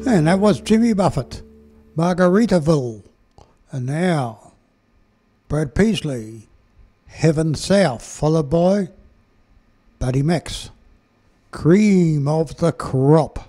And that was Jimmy Buffett, Margaritaville. And now, Brad Paisley, Heaven South, followed by Buddy Max, Cream of the Crop.